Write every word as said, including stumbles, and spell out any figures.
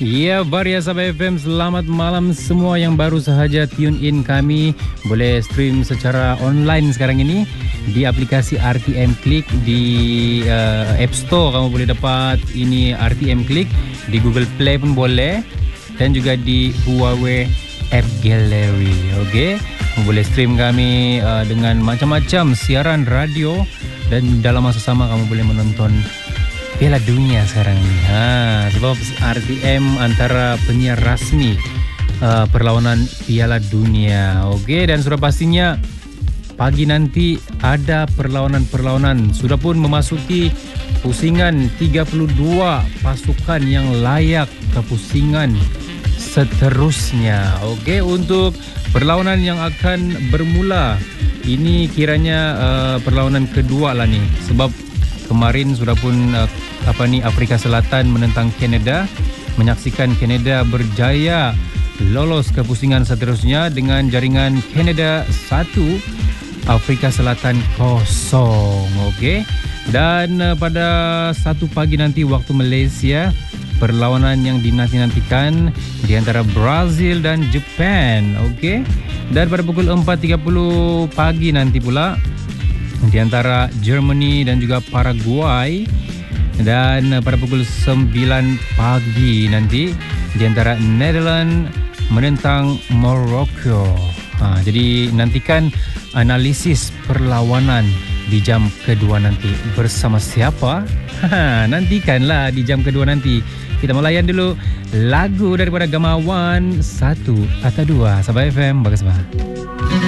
Ya, Varia Sabah F M, selamat malam semua yang baru sahaja tune in kami. Boleh stream secara online sekarang ini di aplikasi R T M Click di uh, App Store. Kamu boleh dapat ini R T M Click, di Google Play pun boleh, dan juga di Huawei App Gallery. Okey, kamu boleh stream kami uh, dengan macam-macam siaran radio, dan dalam masa sama kamu boleh menonton Piala Dunia sekarang ni. Ha, sebab R T M antara penyiar rasmi uh, perlawanan Piala Dunia. Okey, dan sudah pastinya pagi nanti ada perlawanan-perlawanan. Sudah pun memasuki pusingan tiga puluh dua pasukan yang layak ke pusingan seterusnya. Okey, untuk perlawanan yang akan bermula ini kiranya uh, perlawanan kedua lah ni, sebab kemarin sudah pun uh, apa ni Afrika Selatan menentang Kanada, menyaksikan Kanada berjaya lolos ke pusingan seterusnya dengan jaringan Kanada satu, Afrika Selatan kosong. Okey, dan uh, pada satu pagi nanti waktu Malaysia, perlawanan yang dinanti-nantikan di antara Brazil dan Japan. Okey, dan pada pukul empat tiga puluh pagi nanti pula di antara Germany dan juga Paraguay, dan pada pukul sembilan pagi nanti di antara Netherlands menentang Morocco. Ha, jadi nantikan analisis perlawanan di jam kedua nanti bersama siapa? Ha, nantikanlah di jam kedua nanti. Kita melayan dulu lagu daripada Gamawan, satu atau dua. Sabah F M, bagus bah.